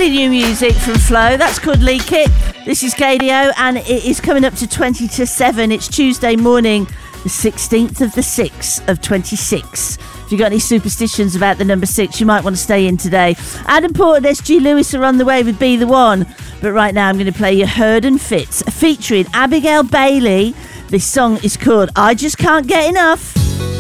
Lovely new music from Flo. That's called Leak It. This is KDO, and it is coming up to 20 to 7. It's Tuesday morning, the 16th of the 6th of 26. If you've got any superstitions about the number 6, you might want to stay in today. Adam Port and SG Lewis are on the way with Be The One. But right now I'm going to play you Heard and Fitz, featuring Abigail Bailey. This song is called I Just Can't Get Enough.